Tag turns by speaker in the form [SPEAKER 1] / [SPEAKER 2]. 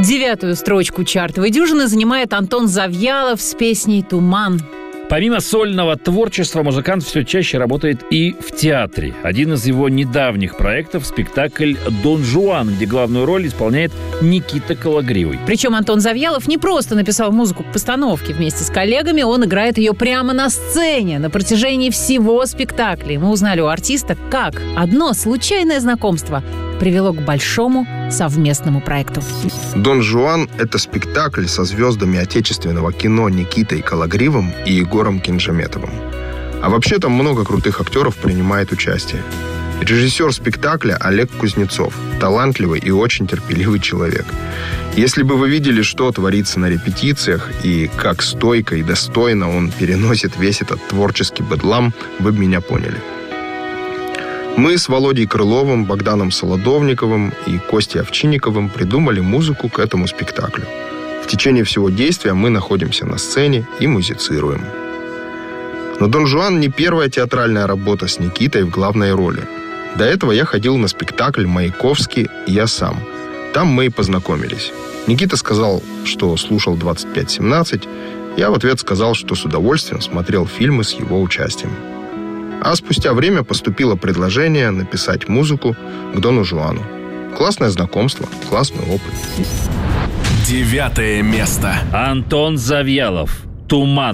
[SPEAKER 1] 9-ю строчку чартовой дюжины занимает Антон Завьялов с песней «Туман».
[SPEAKER 2] Помимо сольного творчества, музыкант все чаще работает и в театре. Один из его недавних проектов – спектакль «Дон Жуан», где главную роль исполняет Никита Кологривый.
[SPEAKER 1] Причем Антон Завьялов не просто написал музыку к постановке. Вместе с коллегами он играет ее прямо на сцене на протяжении всего спектакля. Мы узнали у артиста, как одно случайное знакомство привело к большому совместному проекту.
[SPEAKER 3] «Дон Жуан» — это спектакль со звездами отечественного кино Никитой Кологривым и Егором Кинжаметовым. А вообще там много крутых актеров принимает участие. Режиссер спектакля Олег Кузнецов. Талантливый и очень терпеливый человек. Если бы вы видели, что творится на репетициях и как стойко и достойно он переносит весь этот творческий бедлам, вы бы меня поняли. Мы с Володей Крыловым, Богданом Солодовниковым и Костей Овчинниковым придумали музыку к этому спектаклю. В течение всего действия мы находимся на сцене и музицируем. Но «Дон Жуан» не первая театральная работа с Никитой в главной роли. До этого я ходил на спектакль «Маяковский. Я сам». Там мы и познакомились. Никита сказал, что слушал 25-17. Я в ответ сказал, что с удовольствием смотрел фильмы с его участием. А спустя время поступило предложение написать музыку к «Дону Жуану». Классное знакомство, классный опыт.
[SPEAKER 4] 9 место.
[SPEAKER 2] Антон Завьялов. «Туман».